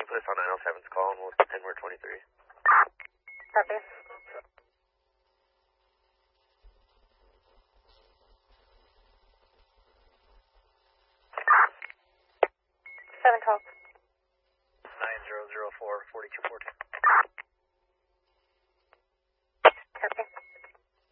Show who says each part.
Speaker 1: put us on 907's call and we'll pretend we're 23.
Speaker 2: Copy. 712.
Speaker 1: 9004 4214.
Speaker 2: Copy.